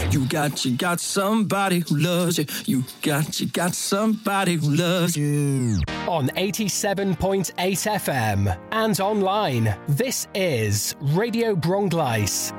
You got somebody who loves you. You got somebody who loves you. On 87.8 FM and online, this is Radio Brongleis.